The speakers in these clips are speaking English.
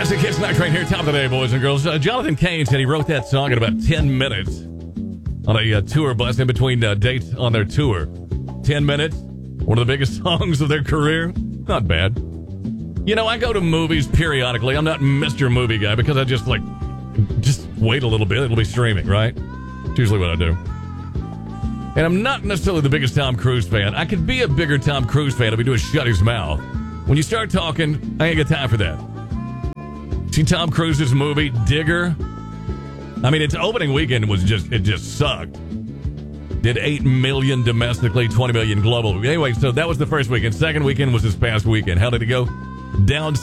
Classic Hits Night Train here, top of the day, boys and girls. Jonathan Cain said he wrote that song in about 10 minutes on a tour bus in between dates on their tour. 10 minutes, one of the biggest songs of their career. Not bad. You know, I go to movies periodically. I'm not Mr. Movie Guy because I just wait a little bit. It'll be streaming, right? It's usually what I do. And I'm not necessarily the biggest Tom Cruise fan. I could be a bigger Tom Cruise fan if he do shut his mouth. When you start talking, I ain't got time for that. See Tom Cruise's movie, Digger? I mean, its opening weekend it just sucked. Did 8 million domestically, 20 million global. Anyway, so that was the first weekend. Second weekend was this past weekend. How did it go? Down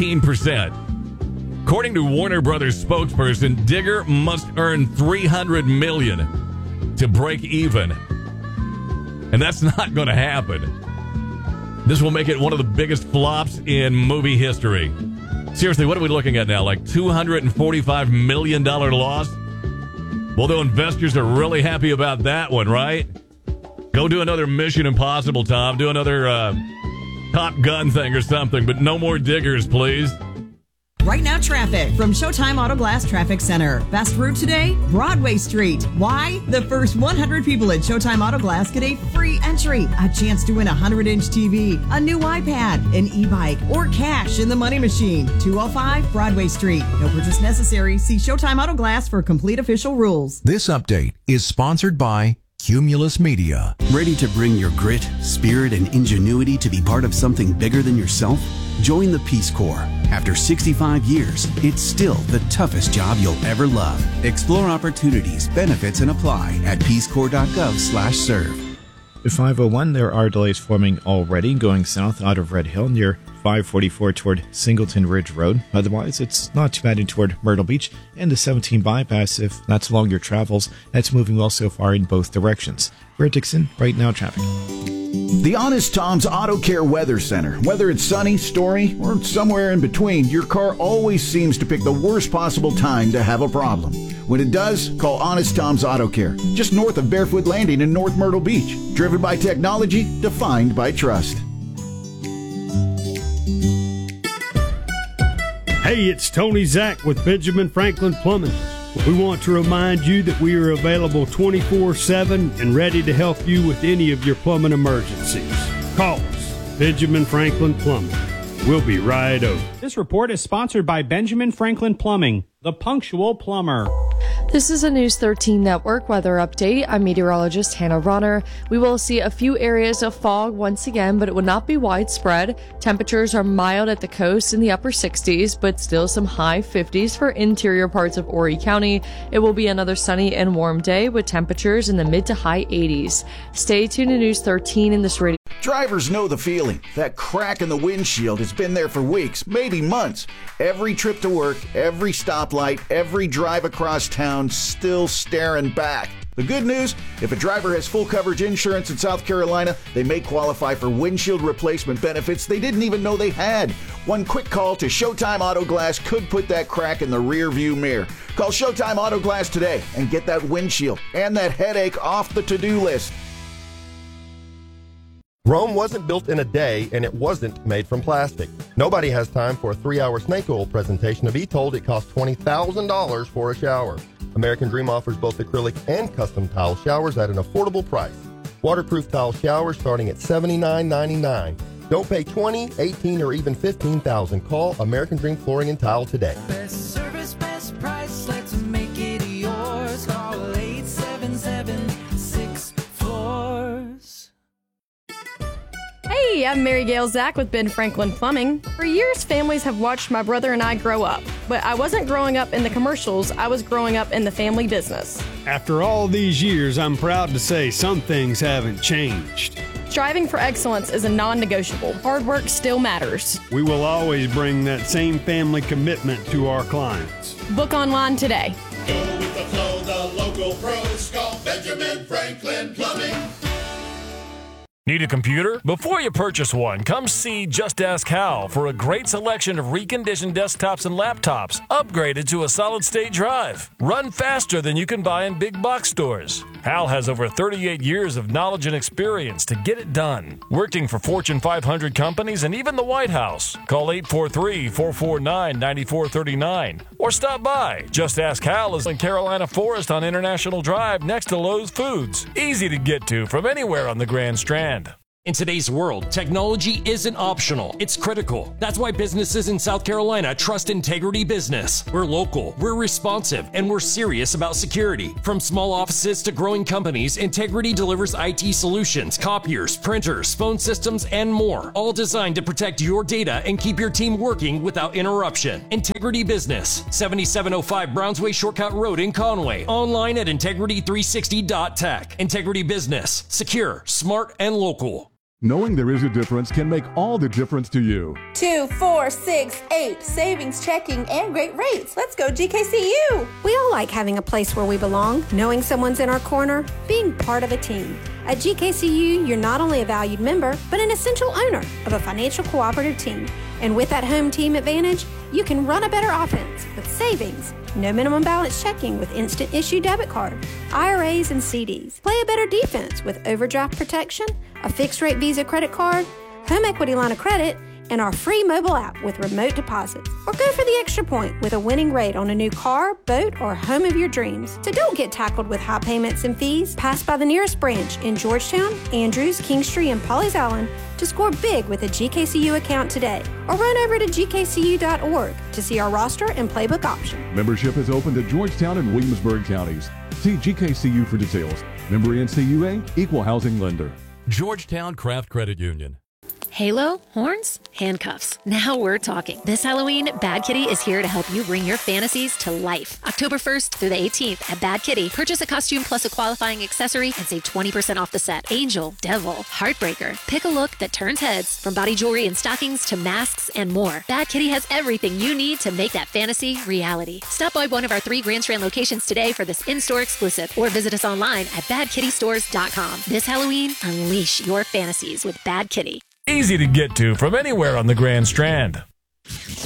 16%. According to Warner Brothers spokesperson, Digger must earn $300 million to break even. And that's not going to happen. This will make it one of the biggest flops in movie history. Seriously, what are we looking at now? Like $245 million loss? Well, the investors are really happy about that one, right? Go do another Mission Impossible, Tom. Do another Top Gun thing or something, but no more Diggers, please. Right now, traffic from Showtime Auto Glass Traffic Center. Best route today, Broadway Street. Why? The first 100 people at Showtime Auto Glass get a free entry, a chance to win a 100-inch TV, a new iPad, an e-bike, or cash in the money machine. 205 Broadway Street. No purchase necessary. See Showtime Auto Glass for complete official rules. This update is sponsored by Cumulus Media. Ready to bring your grit, spirit, and ingenuity to be part of something bigger than yourself? Join the Peace Corps. After 65 years, it's still the toughest job you'll ever love. Explore opportunities, benefits, and apply at peacecorps.gov/serve. At 501, there are delays forming already going south out of Red Hill near 544 toward Singleton Ridge Road. Otherwise, it's not too bad in toward Myrtle Beach and the 17 bypass if that's along your travels. That's moving well so far in both directions. Brett Dixon, right now traffic. The Honest Tom's Auto Care Weather Center. Whether it's sunny, stormy, or somewhere in between, your car always seems to pick the worst possible time to have a problem. When it does, call Honest Tom's Auto Care, just north of Barefoot Landing in North Myrtle Beach. Driven by technology, defined by trust. Hey, it's Tony Zach with Benjamin Franklin Plumbing. We want to remind you that we are available 24/7 and ready to help you with any of your plumbing emergencies. Call us, Benjamin Franklin Plumbing. We'll be right over. This report is sponsored by Benjamin Franklin Plumbing, the punctual plumber. This is a News 13 Network weather update. I'm meteorologist Hannah Ronner. We will see a few areas of fog once again, but it will not be widespread. Temperatures are mild at the coast in the upper 60s, but still some high 50s for interior parts of Horry County. It will be another sunny and warm day with temperatures in the mid to high 80s. Stay tuned to News 13 in this radio. Drivers know the feeling. That crack in the windshield has been there for weeks, maybe months. Every trip to work, every stoplight, every drive across town, still staring back. The good news, if a driver has full coverage insurance in South Carolina, they may qualify for windshield replacement benefits they didn't even know they had. One quick call to Showtime Auto Glass could put that crack in the rear view mirror. Call Showtime Auto Glass today and get that windshield and that headache off the to-do list. Rome wasn't built in a day, and it wasn't made from plastic. Nobody has time for a 3-hour snake oil presentation to be told it costs $20,000 for a shower. American Dream offers both acrylic and custom tile showers at an affordable price. Waterproof tile showers starting at $79.99. Don't pay $20,000, $18,000, or even $15,000. Call American Dream Flooring and Tile today. Best service, best price, let's make it yours. Call 877-6 Hey, I'm Mary Gail Zach with Ben Franklin Plumbing. For years, families have watched my brother and I grow up. But I wasn't growing up in the commercials, I was growing up in the family business. After all these years, I'm proud to say some things haven't changed. Striving for excellence is a non-negotiable. Hard work still matters. We will always bring that same family commitment to our clients. Book online today. Go with the flow, the local pros. Call Benjamin Franklin Plumbing. Need a computer? Before you purchase one, come see Just Ask Hal for a great selection of reconditioned desktops and laptops upgraded to a solid-state drive. Run faster than you can buy in big box stores. Hal has over 38 years of knowledge and experience to get it done, working for Fortune 500 companies and even the White House. Call 843-449-9439 or stop by. Just Ask Hal is in Carolina Forest on International Drive next to Lowe's Foods. Easy to get to from anywhere on the Grand Strand. In today's world, technology isn't optional, it's critical. That's why businesses in South Carolina trust Integrity Business. We're local, we're responsive, and we're serious about security. From small offices to growing companies, Integrity delivers IT solutions, copiers, printers, phone systems, and more, all designed to protect your data and keep your team working without interruption. Integrity Business, 7705 Brownsway Shortcut Road in Conway. Online at integrity360.tech. Integrity Business, secure, smart, and local. Knowing there is a difference can make all the difference to you. 2, 4, 6, 8. Savings, checking, and great rates. Let's go GKCU. We all like having a place where we belong, knowing someone's in our corner, being part of a team. At GKCU, you're not only a valued member, but an essential owner of a financial cooperative team. And with that home team advantage, you can run a better offense with savings, no minimum balance checking with instant issue debit card, IRAs and CDs. Play a better defense with overdraft protection, a fixed rate Visa credit card, home equity line of credit, and our free mobile app with remote deposits. Or go for the extra point with a winning rate on a new car, boat, or home of your dreams. So don't get tackled with high payments and fees. Pass by the nearest branch in Georgetown, Andrews, Kingstree, and Pawleys Island to score big with a GKCU account today. Or run over to gkcu.org to see our roster and playbook option. Membership is open to Georgetown and Williamsburg counties. See GKCU for details. Member NCUA, Equal Housing Lender. Georgetown Craft Credit Union. Halo, horns, handcuffs. Now we're talking. This Halloween, Bad Kitty is here to help you bring your fantasies to life. October 1st through the 18th at Bad Kitty, purchase a costume plus a qualifying accessory and save 20% off the set. Angel, Devil, Heartbreaker. Pick a look that turns heads, from body jewelry and stockings to masks and more. Bad Kitty has everything you need to make that fantasy reality. Stop by one of our 3 Grand Strand locations today for this in-store exclusive, or visit us online at badkittystores.com. This Halloween, unleash your fantasies with Bad Kitty. Easy to get to from anywhere on the Grand Strand.